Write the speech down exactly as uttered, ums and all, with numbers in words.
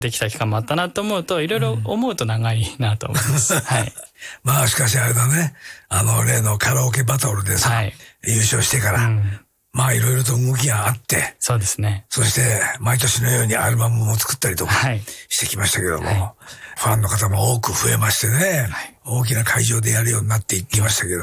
できた期間もあったなと思うと、いろいろ思うと長いなと思います。うん、はい。 まあしかしあれだね、あの例のカラオケバトルでさ、はい、優勝してから、うん、まあいろいろと動きがあって、 そうですね。 そして毎年のようにアルバムも作ったりとかしてきましたけども、はい、ファンの方も多く増えましてね、はい、大きな会場でやるようになっていきましたけど、